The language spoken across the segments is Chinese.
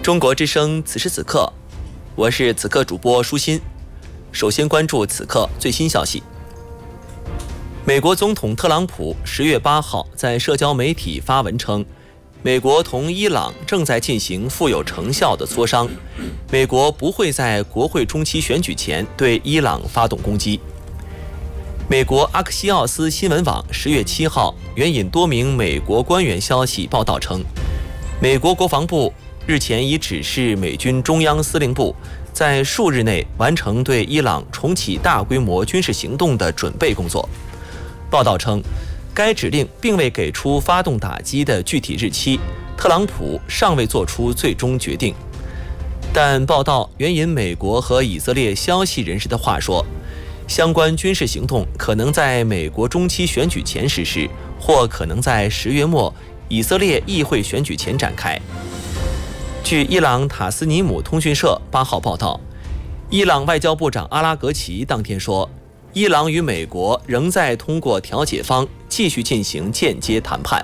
中国之声此时此刻，我是此刻主播舒心。首先关注此刻最新消息。美国总统特朗普10月8号在社交媒体发文称，美国同伊朗正在进行富有成效的磋商，美国不会在国会中期选举前对伊朗发动攻击。美国阿克西奥斯新闻网10月7号援引多名美国官员消息报道称，美国国防部日前已指示美军中央司令部在数日内完成对伊朗重启大规模军事行动的准备工作。报道称，该指令并未给出发动打击的具体日期，特朗普尚未做出最终决定。但报道援引美国和以色列消息人士的话说，相关军事行动可能在美国中期选举前实施，或可能在10月末以色列议会选举前展开。据伊朗塔斯尼姆通讯社8号报道，伊朗外交部长阿拉格齐当天说，伊朗与美国仍在通过调解方继续进行间接谈判。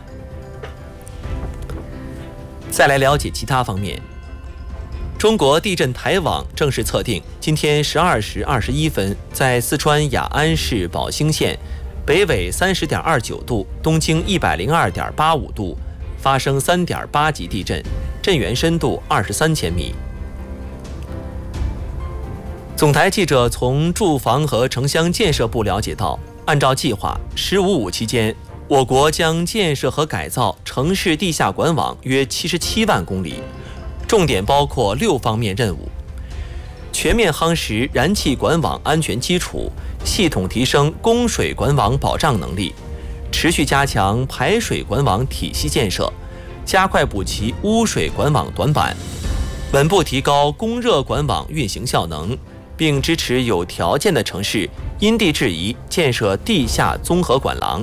再来了解其他方面。中国地震台网正式测定，今天12时21分，在四川雅安市宝兴县北纬30.29度、东经102.85度发生3.8级地震，震源深度23千米。总台记者从住房和城乡建设部了解到，按照计划，“15+5”期间，我国将建设和改造城市地下管网约77万公里，重点包括6方面任务：全面夯实燃气管网安全基础，系统提升供水管网保障能力，持续加强排水管网体系建设，加快补齐污水管网短板，稳步提高供热管网运行效能，并支持有条件的城市因地制宜建设地下综合管廊。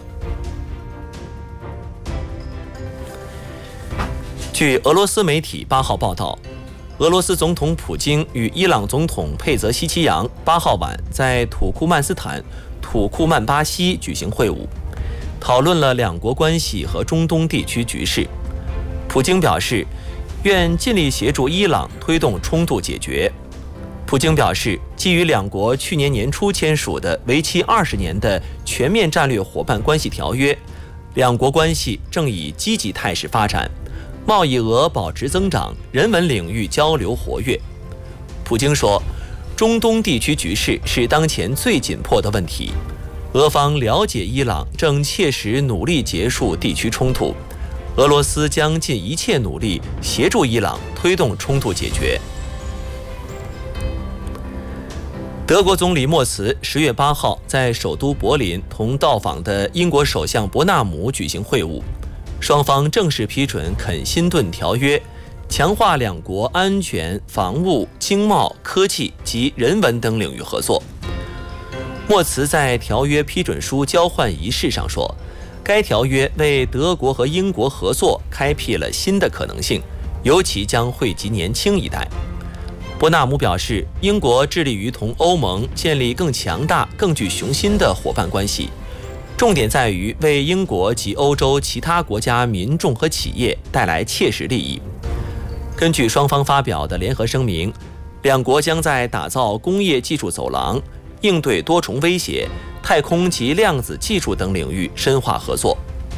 据俄罗斯媒体8号报道，俄罗斯总统普京与伊朗总统佩泽希奇扬8号晚在土库曼斯坦土库曼巴西举行会晤，讨论了两国关系和中东地区局势。普京表示，愿尽力协助伊朗推动冲突解决。普京表示，基于两国去年年初签署的为期20年的全面战略伙伴关系条约，两国关系正以积极态势发展，贸易额保持增长，人文领域交流活跃。普京说，中东地区局势是当前最紧迫的问题，俄方了解伊朗正切实努力结束地区冲突，俄罗斯将尽一切努力协助伊朗推动冲突解决。德国总理默茨10月8号在首都柏林同到访的英国首相伯纳姆举行会晤，双方正式批准肯辛顿条约，强化两国安全、防务、经贸、科技及人文等领域合作。默茨在条约批准书交换仪式上说，该条约为德国和英国合作开辟了新的可能性，尤其将惠及年轻一代。伯纳姆表示，英国致力于同欧盟建立更强大、更具雄心的伙伴关系，重点在于为英国及欧洲其他国家民众和企业带来切实利益。根据双方发表的联合声明，两国将在打造工业技术走廊、应对多重威胁、太空及量子技术等领域深化合作。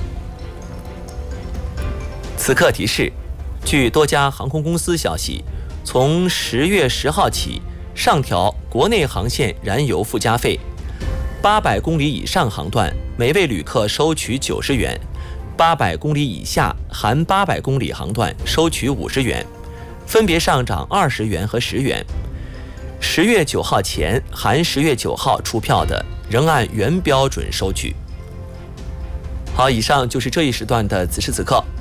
此刻提示，据多家航空公司消息，从10月10号起上调国内航线燃油附加费，800公里以上航段每位旅客收取90元，800公里以下含800公里航段收取50元，分别上涨20元和10元。10月9号前含10月9号出票的，仍按原标准收取。好，以上就是这一时段的此时此刻，